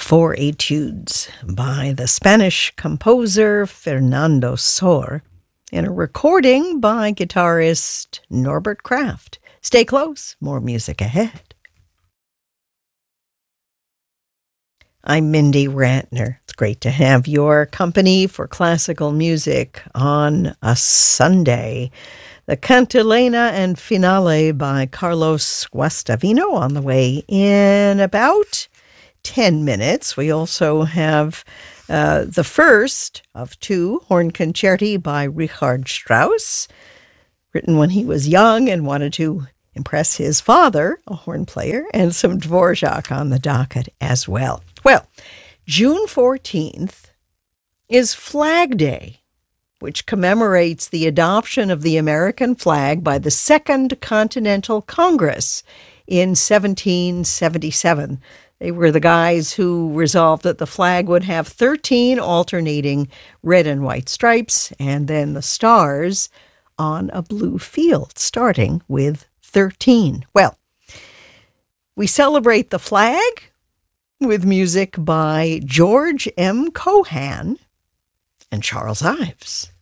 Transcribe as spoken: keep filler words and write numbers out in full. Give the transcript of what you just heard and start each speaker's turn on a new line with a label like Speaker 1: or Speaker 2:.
Speaker 1: Four Etudes by the Spanish composer Fernando Sor in a recording by guitarist Norbert Kraft. Stay close, more music ahead. I'm Mindy Ratner. It's great to have your company for classical music on a Sunday. The Cantilena and Finale by Carlos Guastavino on the way in about ten minutes. We also have uh, the first of two horn concerti by Richard Strauss, written when he was young and wanted to impress his father, a horn player, and some Dvorak on the docket as well. Well, June fourteenth is Flag Day, which commemorates the adoption of the American flag by the Second Continental Congress in seventeen seventy-seven. They were the guys who resolved that the flag would have thirteen alternating red and white stripes and then the stars on a blue field, starting with thirteen. Well, we celebrate the flag with music by George M. Cohan and Charles Ives.